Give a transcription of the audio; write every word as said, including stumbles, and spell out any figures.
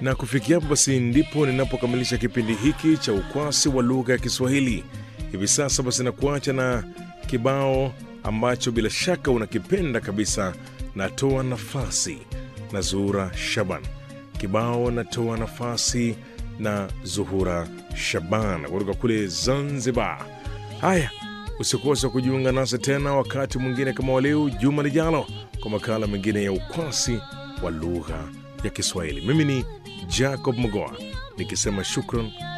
Na kufikia hapo basi ndipo ninapokamilisha kipindi hiki cha ukwasi wa lugha ya Kiswahili. Hivi sasa basi nakuacha na kibao ambacho bila shaka unakipenda kabisa, Natoa Nafasi na Zuhura Shaban. Kibao Natoa Nafasi na Zuhura Shaban kutoka kule Zanzibar. Haya, usikose kujiunga nasi tena wakati mwingine kama wa leo juma lijalo kwa makala mengine ya ukwasi wa lugha ya Kiswahili. Mimi ni Jacob Mogoa nikisema shukran